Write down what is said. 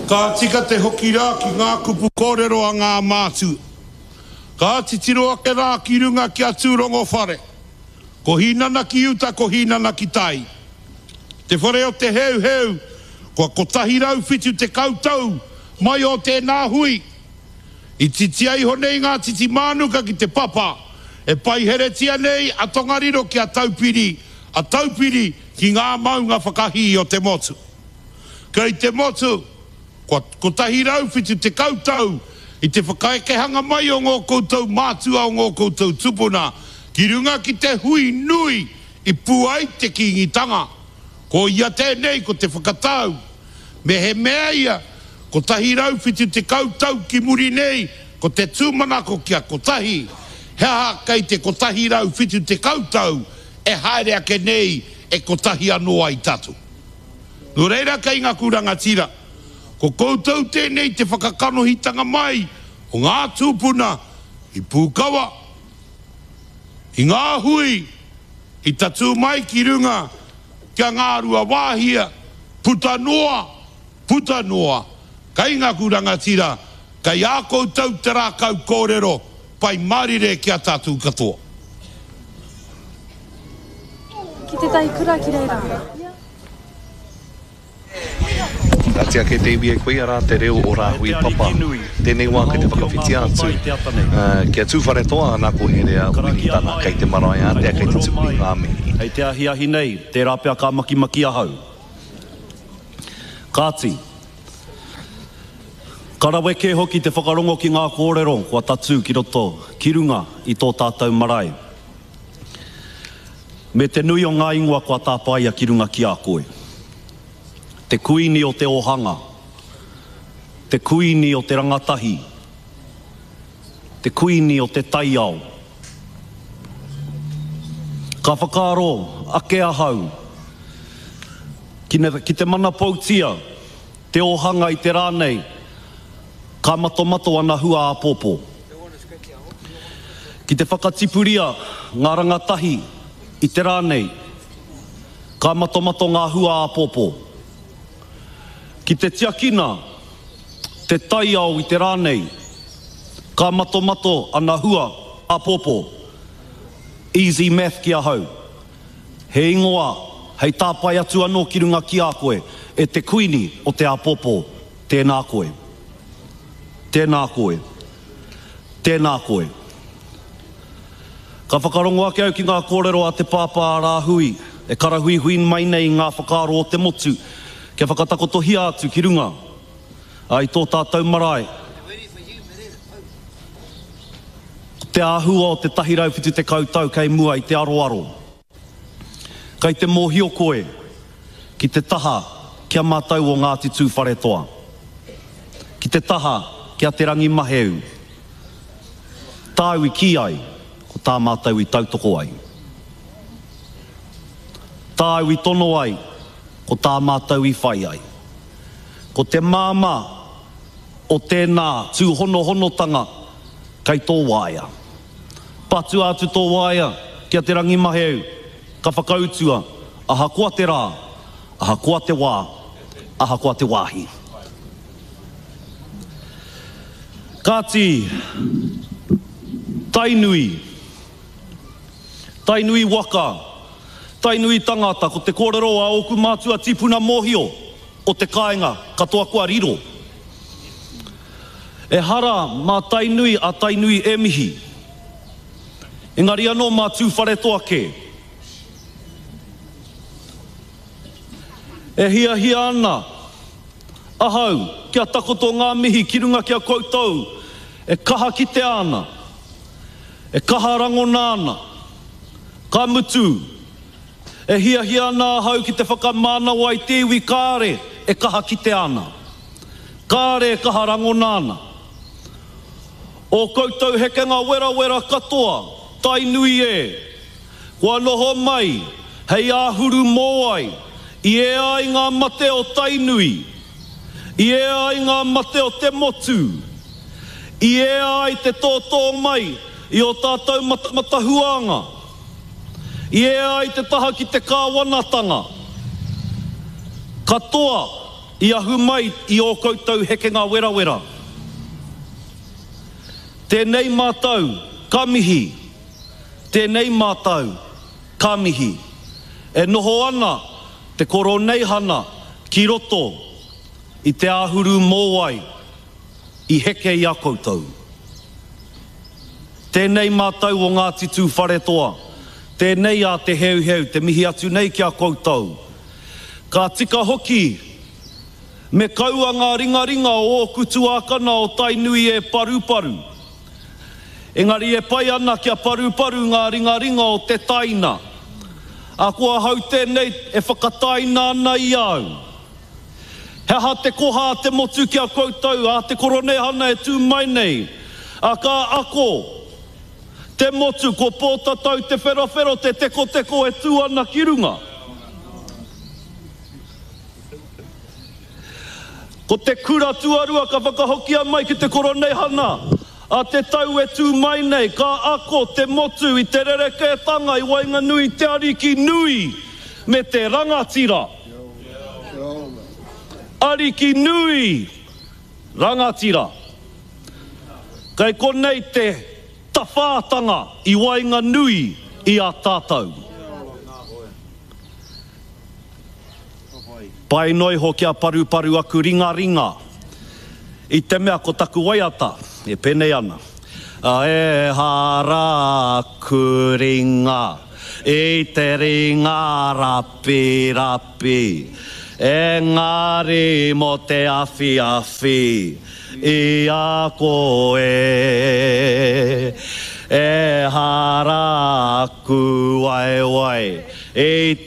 Ka tika te hoki rā ki ngā kupu kōrero a ngā mātu. Ka titiro ake rā ki runga ki a tūrongo whare. Ko hinana ki uta, ko hinana ki tai. Te whare o te heu heu, ko tahi rau whitu te kautau, mai o te nā hui. I titi ai honei ngā titi mānuka ki te papa, e pai heretia nei a tongariro ki a taupiri ki ngā maunga whakahi o te motu. Kei te motu, ko tahi rau whitu te kautau, i te whakaekehanga mai o ngō koutou mātua o ngō koutou tupuna, ki runga ki te hui nui i puai te kingitanga. Ko ia tēnei ko te whakatau, me he mea ia, ko tahi rau whitu te kautau ki muri nei, ko te tūmanako kia ko tahi, hea kei te ko tahi rau whitu te kautau, e haere ake nei e ko tahi anoa i tatu. No reira kei ngā kuranga tira, ko koutou tēnei te whakakanohitanga mai o ngā tūpuna i Pukawa, i ngā hui, i tatu mai ki runga, kia ngā rua wāhia, puta noa, kei ngā kuranga tira, kei a koutou te rākau kōrero, pai marire kia tātou katoa. Ki te tai kura ki reira. Atia ke te iwi e koe ara te reo o rā hui papa. Tēnei wā kei te whakawhiti atu. Kia tūwhare toa anā ko he rea uingitanga kei te marae a tea kei te tupi ngāmihi. Hei te ahi nei, te rāpea ka maki ahau. Kāti. Karawe ke hoki te whakarongo ki ngā kōrero, kua tatu ki roto, ki runga i tō tātou marae. Me te nui o ngā ingoa kua tāpaia ki runga ki a koe. Te kuini o te ohanga, te kuini o te rangatahi, te kuini o te taiao. Ka whakaro, ake ahau, ki te mana pautia, te ohanga i te rānei, ka mato ana hua a popo. Ki te whakatipuria, ngā rangatahi i te rānei, ka mato ngā hua a popo. Ki te tiakina, te taiao i te rānei, ka mato ana hua a popo. Easy math ki a hau. He ingoa, hei tāpai atu anō ki runga ki a koe, e te kuini o te a popo, tēnā koe. Tēnā koe. Tēnā koe. Ka whakarongo ake au ki ngā kōrero a te pāpā rāhui, e karahui hui mai nei ngā whakaro o te motu, kia whakatakotohia atu ki runga, ai tō tātou marae. Te āhua o te tahi rau whitu te kautau kei mua i te aroaro. Kei te mōhio koe, ki te taha kia mātau o Ngāti Tūwhare toa. Ki te taha kia te rangi maheu. Tāu i ki ai, ko tā mātau i tautoko ai. Tāu i tono ai, ko tā mātau i whai ai. Ko te māma o tēnā tūhonohonotanga kei tō waia. Patu atu tō waia kia te rangi maheu, ka whakautua, aha kua te rā, aha kua te wā, aha kua te wāhi. Kāti, tainui. Tainui waka. Tainui tangata ko te kōrero a oku mātua tipuna mōhio o te kāinga katoa kua riro. E hara mā tainui a tainui e mihi. Engari anō mā tūwhare toa ke. E hia ana. Ahau, kia takoto ngā mihi ki runga kia koutou. E kaha ki te ana. E kaha rangona ana. Ka mutu. E hia ana hau ki te whakamana wai te iwi kāre e kaha ki te ana. Kāre e kaha rangona ana. O koutou heke ngā wera katoa, tainui e. Kua noho mai, hei āhuru mō ai, i e ai ngā mate o tainui, i e ai ngā mate o te motu, i e ai te tōtō mai, i o tātou matahuanga, i e ai te taha ki te kāwanatanga. Katoa, I ahu mai i o koutou heke ngā wera wera. Tēnei mātou ka mihi. Tēnei mātou ka mihi. E noho ana te koro nei hana ki roto i te ahuru mōwai i heke i a koutou. Tēnei mātou o ngā titu wharetoa. Tēnei a te heu, te mihi atu nei ki a koutou. Ka tika hoki me kaua ngā ringa o kutu ākana o tainui e paruparu. Engari e pai ana kia paruparu ngā ringa o te taina. A kua hau tēnei e whakataina ana i au. He ha te koha te motu ki a koutou, a te korone hana e tū mai nei. A ka ako, te motu ko pōtatau te wherawhero, te teko e tū ana ki runga. Ko te kura tuarua ka whakahokia mai ki te koronei hana. A te tau e tū mai nei, ka ako te motu i te rereke tanga i Wainganui te ariki nui me te rangatira. Ariki nui, rangatira. Kai konei te tawhātanga i Wainganui i a tātou. Pai noi ho kia paru aku ringa. I te mea ko taku waiata, e penei ana. A e hara aku ringa, i te ringa rapi. Engari mo te awhi, i a koe. E hara aku wai, i